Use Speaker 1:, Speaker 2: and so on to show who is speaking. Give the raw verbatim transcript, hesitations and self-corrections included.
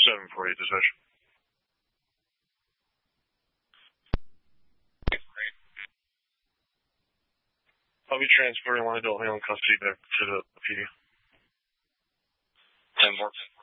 Speaker 1: seven for you, dispatch. I'll be transporting one adult male in custody back to the P D.
Speaker 2: ten four.